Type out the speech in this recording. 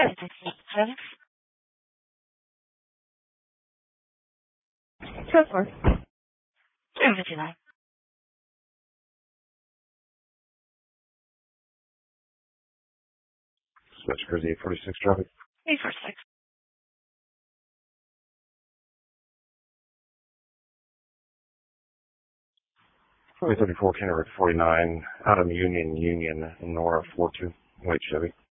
Go for it. Who would you like? Switch for the 846 traffic. 846. 34 Kennewick 49, Adam Union, Nora 42, White Chevy.